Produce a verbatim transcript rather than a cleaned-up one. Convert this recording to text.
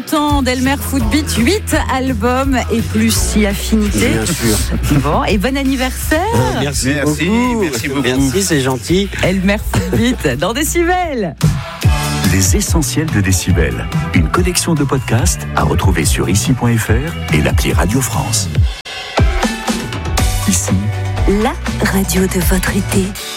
quarante ans d'Elmer Footbeat, huit albums et plus si affinité. Bien sûr. Bon, et bon anniversaire. Oh, merci, merci beaucoup. Merci beaucoup. Merci, c'est gentil. Elmer Footbeat dans Décibel. Les essentiels de Décibel. Une collection de podcasts à retrouver sur ici point f r et l'appli Radio France. Ici, la radio de votre été.